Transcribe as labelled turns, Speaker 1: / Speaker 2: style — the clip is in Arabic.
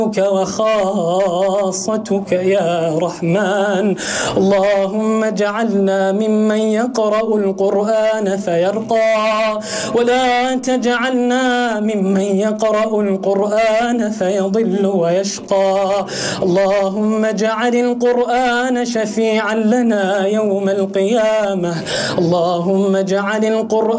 Speaker 1: وخاصتك يا رحمن. اللهم اجعلنا ممن يقرأ القرآن فيرقى، ولا تجعلنا ممن يقرأ القرآن فيضل ويشقى. اللهم اجعل القرآن شفيعا لنا يوم القيامة. اللهم اجعل القرآن